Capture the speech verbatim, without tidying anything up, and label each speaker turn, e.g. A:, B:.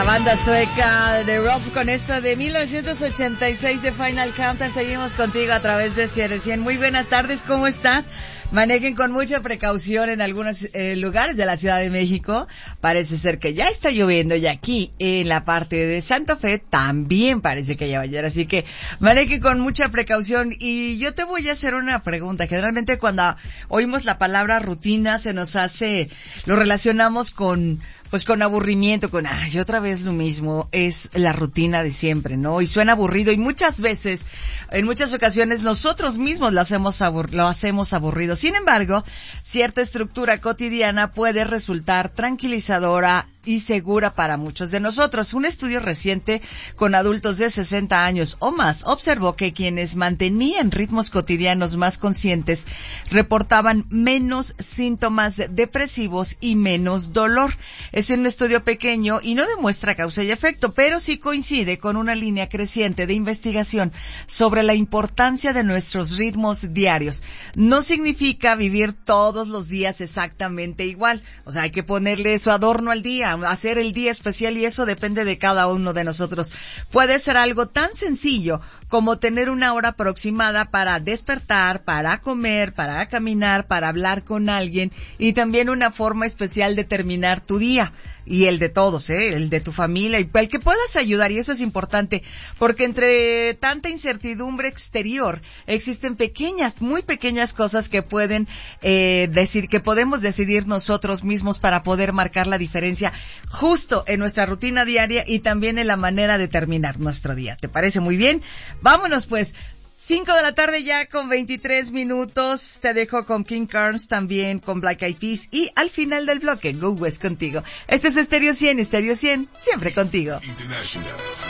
A: La banda sueca de rock con esta de mil novecientos ochenta y seis de Final Countdown. Seguimos contigo a través de C R cien. Muy buenas tardes, ¿cómo estás? Manejen con mucha precaución en algunos eh, lugares de la Ciudad de México. Parece ser que ya está lloviendo y aquí en la parte de Santa Fe también parece que ya va a llover. Así que manejen con mucha precaución. Y yo te voy a hacer una pregunta. Generalmente cuando oímos la palabra rutina se nos hace, lo relacionamos con... pues con aburrimiento, con, ay, otra vez lo mismo, es la rutina de siempre, ¿no? Y suena aburrido y muchas veces, en muchas ocasiones, nosotros mismos lo hacemos, abur- lo hacemos aburrido. Sin embargo, cierta estructura cotidiana puede resultar tranquilizadora y segura para muchos de nosotros. Un estudio reciente con adultos de sesenta años o más observó que quienes mantenían ritmos cotidianos más conscientes reportaban menos síntomas depresivos y menos dolor. Es un estudio pequeño y no demuestra causa y efecto, pero sí coincide con una línea creciente de investigación sobre la importancia de nuestros ritmos diarios. No significa vivir todos los días exactamente igual. O sea, hay que ponerle su adorno al día, hacer el día especial, y eso depende de cada uno de nosotros. Puede ser algo tan sencillo como tener una hora aproximada para despertar, para comer, para caminar, para hablar con alguien, y también una forma especial de terminar tu día. Y el de todos, ¿eh? El de tu familia, y el que puedas ayudar, y eso es importante, porque entre tanta incertidumbre exterior, existen pequeñas, muy pequeñas cosas que pueden, eh, decir, que podemos decidir nosotros mismos para poder marcar la diferencia justo en nuestra rutina diaria y también en la manera de terminar nuestro día. ¿Te parece muy bien? Vámonos pues. Cinco de la tarde ya con veintitrés minutos. Te dejo con King Carnes, también con Black Eyed Peas, y al final del bloque, Go West contigo. Este es Stereo cien, Stereo cien, siempre contigo.